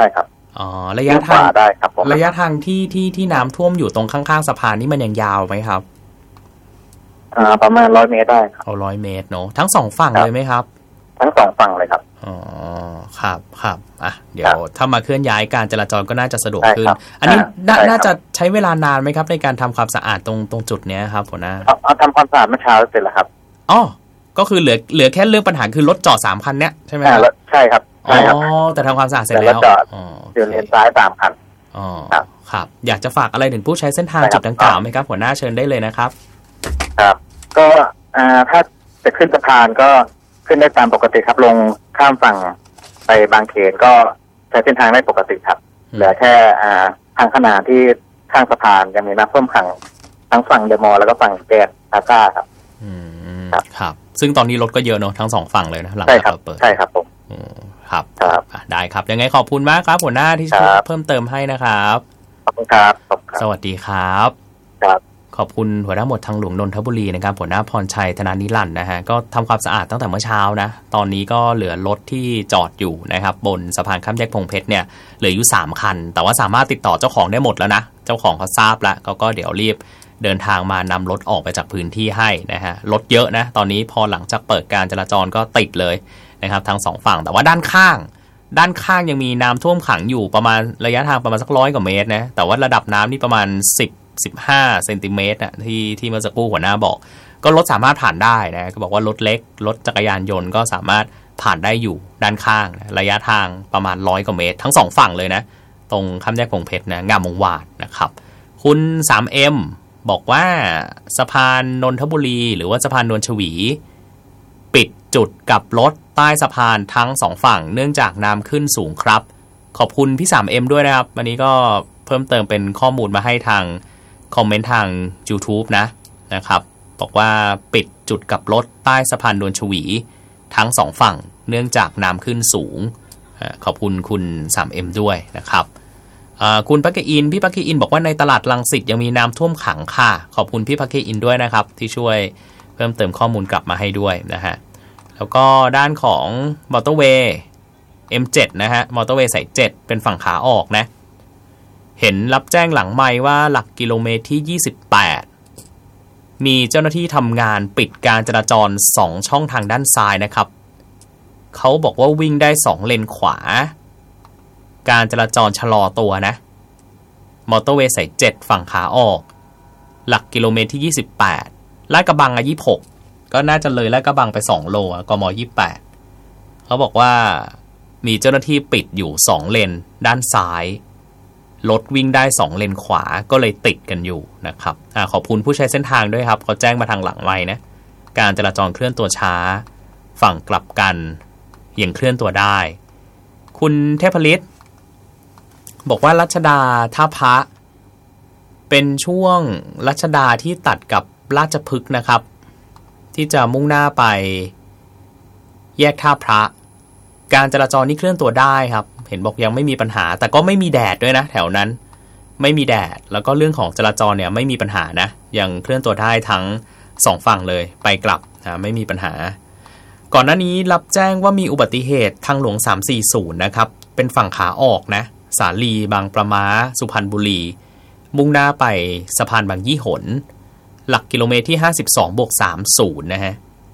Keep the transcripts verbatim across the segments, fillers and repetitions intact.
ครับอ๋อระยะทางได้ครับผมระยะทางที่ที่ที่น้ำท่วมอยู่ตรงข้างๆสะพานนี่มันยังยาวไหมครับอ่าประมาณร้อยเมตรได้ครับเอาร้อยเมตรเนาะทั้งสองฝั่งเลยไหมครับทั้งสองฝั่งเลยครับอ๋อครับครับอ่ะเดี๋ยวถ้ามาเคลื่อนย้ายการจราจรก็น่าจะสะดวกขึ้นอันนี้น่าจะใช้เวลานานไหมครับในการทำความสะอาดตรงตรงจุดเนี้ยครับหัวหน้าเอาทำความสะอาดเมื่อเช้าเสร็จแล้วครับอ๋อก็คือเหลือเหลือแค่เรื่องปัญหาคือรถจอดสามคันเนี้ยใช่ไหมครับใช่ครับอ๋อแต่ทำความสะอาดเสร็จแล้วอ๋ออยู่เลนซ้ายสามคันอ๋อครับอยากจะฝากอะไรถึงผู้ใช้เส้นทางจุดดังกล่าวไหมครับหัวหน้าเชิญได้เลยนะครับครับก็อ่าถ้าจะขึ้นสะพานก็ขึ้นได้ตามปกติครับลงข้ามฝั่งไปบางเขนก็ใช้เส้นทางได้ปกติครับเหลือแค่อ่าทางขนาดที่ข้างสะพานยังมีน้ำท่วมขังทั้งฝั่งเดอะมอลล์แล้วก็ฝั่งแกนพาซ่าครับอืมครับซึ่งตอนนี้รถก็เยอะเนอะทั้งสองฝั่งเลยนะหลังจากเปิดใช่ครับผมครับครับได้ครับยังไงขอบคุณมากครับหัวหน้าที่ช่วยเพิ่มเติมให้นะครับขอบคุณครับสวัสดีครับครับขอบคุณหัวหน้าหมวดทางหลวงนนทบุรีนะครับหัวหน้าพรชัยธนานิรันดร์นะฮะก็ทำความสะอาดตั้งแต่เมื่อเช้านะตอนนี้ก็เหลือรถที่จอดอยู่นะครับบนสะพานข้ามแยกพงเพชรเนี่ยเหลืออยู่สามคันแต่ว่าสามารถติดต่อเจ้าของได้หมดแล้วนะเจ้าของเขาทราบแล้วเขาก็เดี๋ยวรีบเดินทางมานำรถออกไปจากพื้นที่ให้นะฮะรถเยอะนะตอนนี้พอหลังจากเปิดการจราจรก็ติดเลยนะครับทั้งสองฝั่งแต่ว่าด้านข้างด้านข้างยังมีน้ำท่วมขังอยู่ประมาณระยะทางประมาณสักร้อยกว่าเมตรนะแต่ว่าระดับน้ำนี่ประมาณสิบ สิบห้าเซนติเมตรนะที่ที่เมื่อสักครู่หัวหน้าบอกก็รถสามารถผ่านได้นะก็บอกว่ารถเล็กรถจักรยานยนต์ก็สามารถผ่านได้อยู่ด้านข้างนะระยะทางประมาณร้อยกว่าเมตรทั้งสองฝั่งเลยนะตรงข้ามแยกพงเพชรนะงามวงวานนะครับคุณ ทรี เอ็ม บอกว่าสะพานนนทบุรีหรือว่าสะพานนวลชวีปิดจุดกลับรถใต้สะพานทั้งสองฝั่งเนื่องจากน้ำขึ้นสูงครับขอบคุณพี่ ทรี เอ็ม ด้วยนะครับวันนี้ก็เพิ่มเติมเป็นข้อมูลมาให้ทางคอมเมนต์ทาง YouTube นะนะครับบอกว่าปิดจุดกลับรถใต้สะพานนวลชวีทั้งสองฝั่งเนื่องจากน้ำขึ้นสูงขอบคุณคุณ ทรี เอ็ม ด้วยนะครับคุณพักเกอินพี่พักเกอินบอกว่าในตลาดรังสิตยังมีน้ำท่วมขังค่ะขอบคุณพี่พักเกอินด้วยนะครับที่ช่วยเพิ่มเติมข้อมูลกลับมาให้ด้วยนะฮะแล้วก็ด้านของมอเตอร์เวย์ เอ็ม เจ็ด นะฮะมอเตอร์เวย์สายเจ็ดเป็นฝั่งขาออกนะเห็นรับแจ้งหลังไมค์ว่าหลักกิโลเมตรที่ยี่สิบแปดมีเจ้าหน้าที่ทำงานปิดการจราจรสองช่องทางด้านซ้ายนะครับเขาบอกว่าวิ่งได้สองเลนขวาการจราจรชะลอตัวนะมอเตอร์เวย์สายเจ็ดฝั่งขาออกหลักกิโลเมตรที่ยี่สิบแปดลาดกระบังอ่ะยี่สิบหกก็น่าจะเลยลาดกระบังไปสองโลอ่ะกมยี่สิบแปดเขาบอกว่ามีเจ้าหน้าที่ปิดอยู่สองเลนด้านซ้ายรถวิ่งได้สองเลนขวาก็เลยติดกันอยู่นะครับอ่าขอบคุณผู้ใช้เส้นทางด้วยครับเขาแจ้งมาทางหลังไว้นะการจราจรเคลื่อนตัวช้าฝั่งกลับกันยังเคลื่อนตัวได้คุณเทพฤทธิ์บอกว่ารัชดาท่าพระเป็นช่วงรัชดาที่ตัดกับราชพฤกษ์นะครับที่จะมุ่งหน้าไปแยกท่าพระการจราจรนี่เคลื่อนตัวได้ครับเห็นบอกยังไม่มีปัญหาแต่ก็ไม่มีแดดด้วยนะแถวนั้นไม่มีแดดแล้วก็เรื่องของจราจรเนี่ยไม่มีปัญหานะยังเคลื่อนตัวได้ทั้งสองฝั่งเลยไปกลับนะไม่มีปัญหาก่อนหน้านี้รับแจ้งว่ามีอุบัติเหตุทางหลวงสามสี่ศูนย์นะครับเป็นฝั่งขาออกนะสาลีบางประม้าสุพรรณบุรีมุ่งหน้าไปสะพานบางยี่หนหลักกิโลเมตรที่ห้าสิบสองบวกสามสิบนะฮะ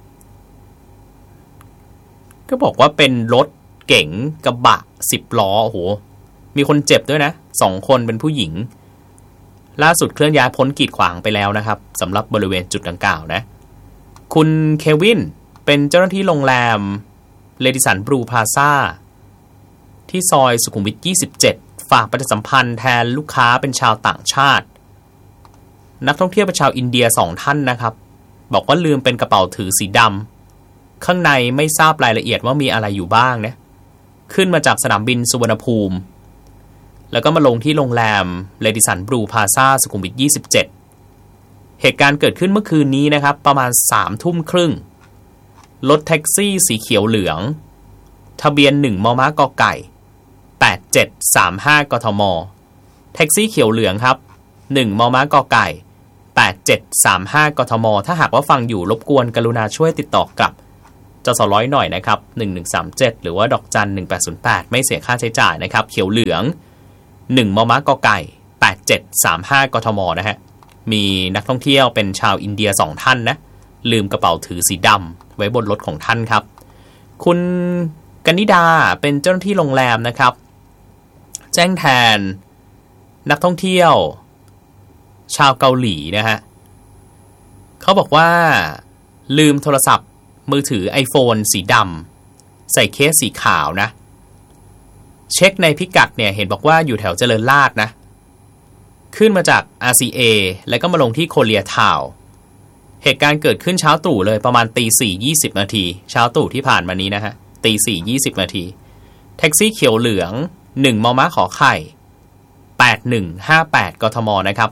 ก็บอกว่าเป็นรถเก๋งกระบะสิบล้อโอ้โหมีคนเจ็บด้วยนะสองคนเป็นผู้หญิงล่าสุดเคลื่อนย้ายพ้นกีดขวางไปแล้วนะครับสำหรับบริเวณจุดดังกล่าวนะคุณเควินเป็นเจ้าหน้าที่โรงแรมเลดิสันบลูพลาซ่าที่ซอยสุขุมวิทยี่สิบเจ็ดฝากประชาสัมพันธ์แทนลูกค้าเป็นชาวต่างชาตินักท่องเที่ยวเป็นชาวอินเดียสองท่านนะครับบอกว่าลืมเป็นกระเป๋าถือสีดำข้างในไม่ทราบรายละเอียดว่ามีอะไรอยู่บ้างนะขึ้นมาจากสนามบินสุวรรณภูมิแล้วก็มาลงที่โรงแรมเลดิสันบลูพลาซ่าสุขุมวิทยี่สิบเจ็ดเหตุการณ์เกิดขึ้นเมื่อคืนนี้นะครับประมาณสามทุ่มครึ่งรถแท็กซี่สีเขียวเหลืองทะเบียนหนึ่งมมกไก่แปดเจ็ดสามห้ากทมแท็กซี่เขียวเหลืองครับหนึ่งมมกไก่แปดเจ็ดสามห้ากทมถ้าหากว่าฟังอยู่รบกวนกรุณาช่วยติดต่อกลับจสร้อยหน่อยนะครับหนึ่งหนึ่งสามเจ็ดหรือว่าดอกจันหนึ่งแปดศูนย์แปดไม่เสียค่าใช้จ่ายนะครับเขียวเหลืองหนึ่งมมกไก่แปดเจ็ดสามห้ากทมนะฮะมีนักท่องเที่ยวเป็นชาวอินเดียสองท่านนะลืมกระเป๋าถือสีดำไว้บนรถของท่านครับคุณกนิดาเป็นเจ้าหน้าที่โรงแรมนะครับแจ้งแทนนักท่องเที่ยวชาวเกาหลีนะฮะเขาบอกว่าลืมโทรศัพท์มือถือ iPhone สีดำใส่เคสสีขาวนะเช็คในพิกัดเนี่ยเห็นบอกว่าอยู่แถวเจริญราษฎร์นะขึ้นมาจาก อาร์ ซี เอ แล้วก็มาลงที่โคเรียทาวน์เหตุการณ์เกิดขึ้นเช้าตรู่เลยประมาณตีสี่ยี่สิบนาทีเช้าตรู่ที่ผ่านมานี้นะฮะตีสี่ยี่สิบนาทีแท็กซี่เขียวเหลืองหนึ่งมมขอไข่แปดหนึ่งห้าแปดกทมนะครับ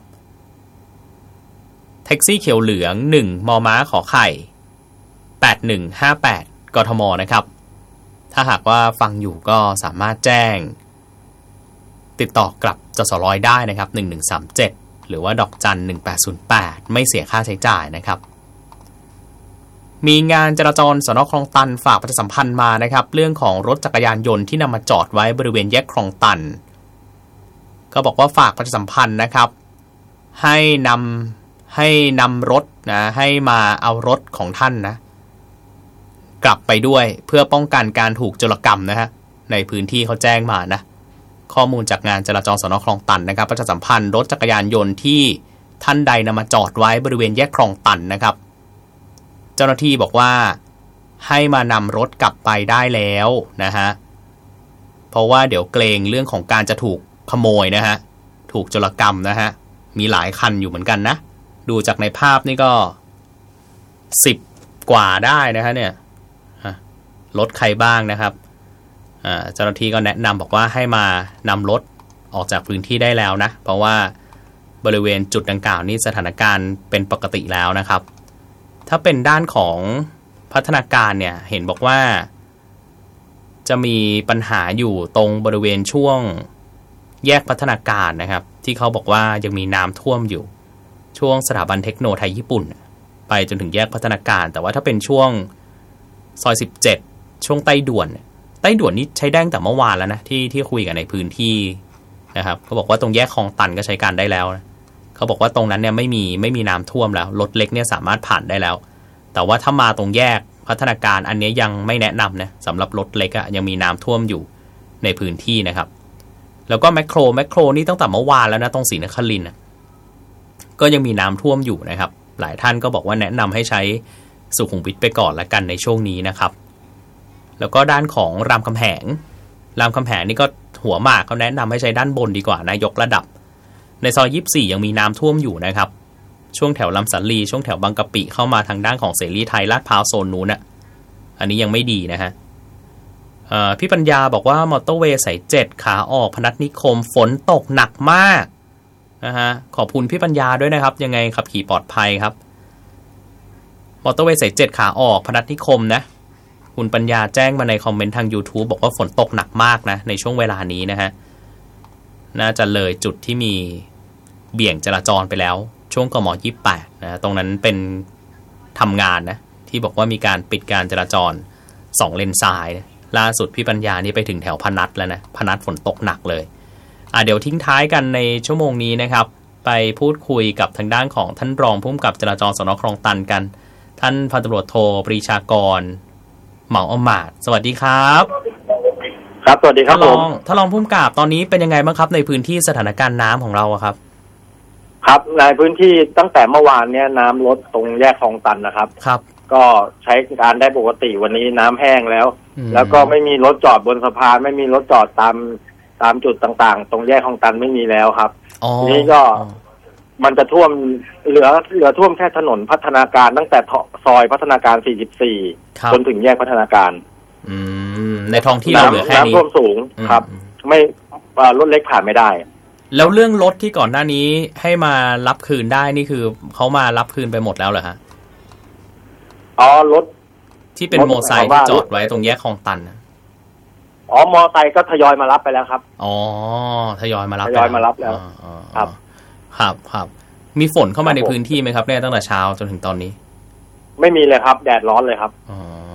แท็กซี่เขียวเหลืองหนึ่งมมขอไข่แปดหนึ่งห้าแปดกทมนะครับถ้าหากว่าฟังอยู่ก็สามารถแจ้งติดต่อกลับจสร้อยได้นะครับหนึ่งหนึ่งสามเจ็ดหรือว่าดอกจันหนึ่งแปดศูนย์แปดไม่เสียค่าใช้จ่ายนะครับมีงานจราจรสน.คลองตันฝากประชาสัมพันธ์มานะครับเรื่องของรถจักรยานยนต์ที่นำมาจอดไว้บริเวณแยกคลองตันก็บอกว่าฝากประชาสัมพันธ์นะครับให้นำให้นำรถนะให้มาเอารถของท่านนะกลับไปด้วยเพื่อป้องกันการถูกโจรกรรมนะฮะในพื้นที่เขาแจ้งมานะข้อมูลจากงานจราจรสน.คลองตันนะครับประชาสัมพันธ์รถจักรยานยนต์ที่ท่านใดนำมาจอดไว้บริเวณแยกคลองตันนะครับเจ้าหน้าที่บอกว่าให้มานำรถกลับไปได้แล้วนะฮะเพราะว่าเดี๋ยวเกรงเรื่องของการจะถูกขโมยนะฮะถูกโจรกรรมนะฮะมีหลายคันอยู่เหมือนกันนะดูจากในภาพนี่ก็สิบกว่าได้นะฮะเนี่ยรถใครบ้างนะครับเจ้าหน้าที่ก็แนะนำบอกว่าให้มานำรถออกจากพื้นที่ได้แล้วนะเพราะว่าบริเวณจุดดังกล่าวนี้สถานการณ์เป็นปกติแล้วนะครับถ้าเป็นด้านของพัฒนาการเนี่ยเห็นบอกว่าจะมีปัญหาอยู่ตรงบริเวณช่วงแยกพัฒนาการนะครับที่เขาบอกว่ายังมีน้ำท่วมอยู่ช่วงสถาบันเทคโนไทยญี่ปุ่นไปจนถึงแยกพัฒนาการแต่ว่าถ้าเป็นช่วงซอยสิบเจ็ดช่วงใต้ด่วนใต้ด่วนนี้ใช้ได้ตั้งแต่เมื่อวานแล้วนะที่ที่คุยกันในพื้นที่นะครับเขาบอกว่าตรงแยกคลองตันก็ใช้การได้แล้วนะเขาบอกว่าตรงนั้นเนี่ยไม่มีไม่มีน้ำท่วมแล้วรถเล็กเนี่ยสามารถผ่านได้แล้วแต่ว่าถ้ามาตรงแยกพัฒนาการอันนี้ยังไม่แนะนำนะสำหรับรถเล็กอะยังมีน้ำท่วมอยู่ในพื้นที่นะครับแล้วก็แมคโครแมคโครนี่ตั้งแต่เมื่อวานแล้วนะตรงศรีนครินทร์ก็ยังมีน้ำท่วมอยู่นะครับหลายท่านก็บอกว่าแนะนำให้ใช้สุขุมวิทไปก่อนละกันในช่วงนี้นะครับแล้วก็ด้านของรามคำแหงรามคำแหงนี่ก็หัวหมากเขาแนะนำให้ใช้ด้านบนดีกว่านะยกระดับในซอยยี่สิบสี่ยังมีน้ำท่วมอยู่นะครับช่วงแถวลำสาลีช่วงแถวบางกะปิเข้ามาทางด้านของเสรีไทยลาดพร้าวโซนนู้นน่ะอันนี้ยังไม่ดีนะฮะพี่ปัญญาบอกว่ามอเตอร์เวย์สายเจ็ดขาออกพนัสนิคมฝนตกหนักมากนะฮะขอบคุณพี่ปัญญาด้วยนะครับยังไงขับขี่ปลอดภัยครับมอเตอร์เวย์สายเจ็ดขาออกพนัสนิคมนะคุณปัญญาแจ้งมาในคอมเมนต์ทาง YouTube บอกว่าฝนตกหนักมากนะในช่วงเวลานี้นะฮะน่าจะเลยจุดที่มีเบี่ยงจราจรไปแล้วช่วงกมยี่สิบแปดนะตรงนั้นเป็นทำงานนะที่บอกว่ามีการปิดการจราจรสองเลนซ้ายนะล่าสุดพี่ปัญญานี่ไปถึงแถวพนัสแล้วนะพนัสฝนตกหนักเลยอ่ะเดี๋ยวทิ้งท้ายกันในชั่วโมงนี้นะครับไปพูดคุยกับทางด้านของท่านรองผู้กำกับจราจรสน.คลองตันกันท่านพันตำรวจโทปรีชากรเหมาอมาตย์สวัสดีครับครับสวัสดีครับผมท่านรองผู้กำกับตอนนี้เป็นยังไงบ้างครับในพื้นที่สถานการณ์น้ำของเราครับครับในพื้นที่ตั้งแต่เมื่อวานเนี้ยน้ำลดตรงแยกคลองตันนะครับครับก็ใช้การได้ปกติวันนี้น้ำแห้งแล้วแล้วก็ไม่มีรถจอดบนสะพานไม่มีรถจอดตามตามจุดต่างๆตรงแยกคลองตันไม่มีแล้วครับนี่ก็มันจะท่วมเหลือเหลือท่วมแค่ถนนพัฒนาการตั้งแต่ซอยพัฒนาการสี่สิบสี่จนถึงแยกพัฒนาการอืมในท้องที่เราเหลือแค่นี้น้ำท่วมสูงครับไม่รถเล็กผ่านไม่ได้แล้วเรื่องรถที่ก่อนหน้านี้ให้มารับคืนได้นี่คือเขามารับคืนไปหมดแล้วเหรอฮะอ๋อรถที่เป็นโมไซค์ที่จอดไว้ตรงแยกคลองตันอ๋อมอไซค์ก็ทยอยมารับไปแล้วครับอ๋อทยอยมารับทยอยมารับแล้วครับครับครับมีฝนเข้ามาในพื้นที่ไหมครับเนี่ยตั้งแต่เช้าจนถึงตอนนี้ไม่มีเลยครับแดดร้อนเลยครับอ๋อ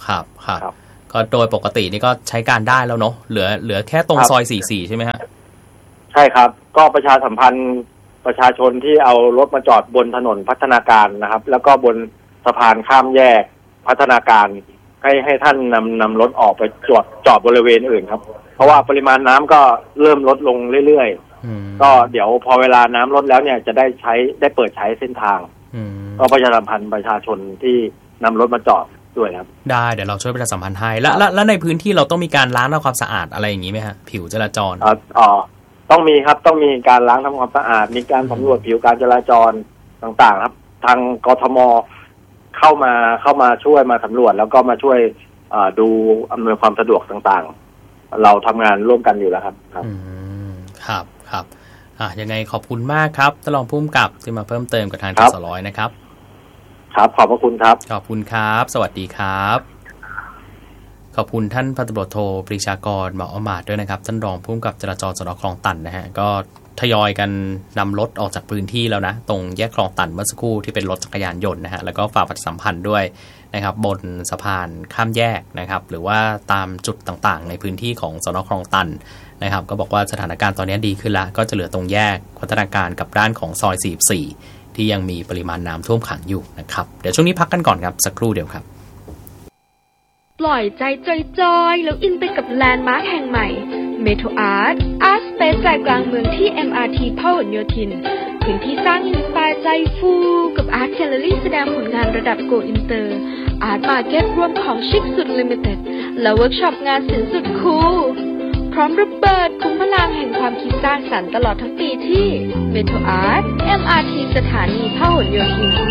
ครับครับก็โดยปกตินี่ก็ใช้การได้แล้วเนาะเหลือเหลือแค่ตรงซอยสี่สิบสี่ใช่ไหมฮะใช่ครับก็ประชาสัมพันธ์ประชาชนที่เอารถมาจอดบนถนนพัฒนาการนะครับแล้วก็บนสะพานข้ามแยกพัฒนาการให้ให้ท่านนำนำรถออกไปจอดจอดบริเวณอื่นครับเพราะว่าปริมาณน้ำก็เริ่มลดลงเรื่อยๆก็เดี๋ยวพอเวลาน้ำลดแล้วเนี่ยจะได้ใช้ได้เปิดใช้เส้นทางก็ประชาสัมพันธ์ประชาชนที่นำรถมาจอดด้วยครับได้เดี๋ยวเราช่วยประชาสัมพันธ์ให้แล้วแล้วในพื้นที่เราต้องมีการล้างทำความสะอาดอะไรอย่างนี้ไหมฮะผิวจราจรอ๋อต้องมีครับต้องมีการล้างทำความสะอาดมีการสำรวจผิวการจราจรต่างๆครับทางกทมเข้ามาเข้ามาช่วยมาสำรวจแล้วก็มาช่วยดูอำนวยความสะดวกต่างๆเราทำงานร่วมกันอยู่แล้วครับครับครับครับอ่ะยังไงขอบคุณมากครับท่านรองผู้กำกับที่มาเพิ่มเติมกับทางจสร้อยนะครับครับขอบพระคุณครับขอบคุณครับสวัสดีครับขอบคุณท่านพันตำรวจโทปรีชากรเหมาะอมาตย์ด้วยนะครับท่านรองผู้กำกับจราจรสน.คลองตันนะฮะก็ทยอยกันนำรถออกจากพื้นที่แล้วนะตรงแยกคลองตันเมื่อสักครู่ที่เป็นรถจักรยานยนต์นะฮะแล้วก็ฝ่าปฏิสัมพันธ์ด้วยนะครับบนสะพานข้ามแยกนะครับหรือว่าตามจุดต่างๆในพื้นที่ของสน.คลองตันนะครับก็บอกว่าสถานการณ์ตอนนี้ดีขึ้นแล้วก็จะเหลือตรงแยกพัฒนาการกับด้านของซอยสี่สิบสี่ที่ยังมีปริมาณน้ำท่วมขังอยู่นะครับเดี๋ยวช่วงนี้พักกันก่อนครับสักครู่เดียวครับปล่อยใจจอยๆแล้วอินไปกับแลนด์มาร์คแห่งใหม่ Metro Art Art Space ใจกลางเมืองที่ เอ็ม อาร์ ที พหลโยธินพื้นที่สร้างอินสไตล์ใจฟูกับ Art Gallery แสดงผลงานระดับโกอินเตอร์ Art Market รวมของชิคสุดลิมิเต็ดและเวิร์กช็อปงานศิลป์สุดคูลพร้อมระเบิดคุ้มพลังแห่งความคิดสร้างสรรค์ตลอดทั้งปีที่ Metro Art เอ็ม อาร์ ที สถานีพหลโยธิน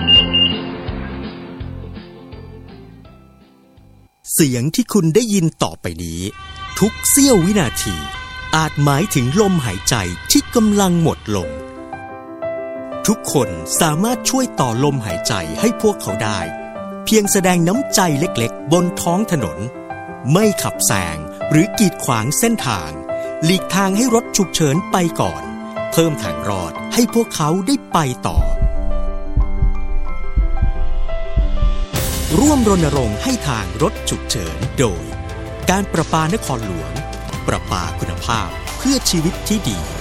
เสียงที่คุณได้ยินต่อไปนี้ทุกเสี้ยววินาทีอาจหมายถึงลมหายใจที่กำลังหมดลงทุกคนสามารถช่วยต่อลมหายใจให้พวกเขาได้เพียงแสดงน้ำใจเล็กๆบนท้องถนนไม่ขับแซงหรือกีดขวางเส้นทางหลีกทางให้รถฉุกเฉินไปก่อนเพิ่มทางรอดให้พวกเขาได้ไปต่อร่วมรณรงค์ให้ทางรถฉุกเฉินโดยการประปานครหลวงประปาคุณภาพเพื่อชีวิตที่ดี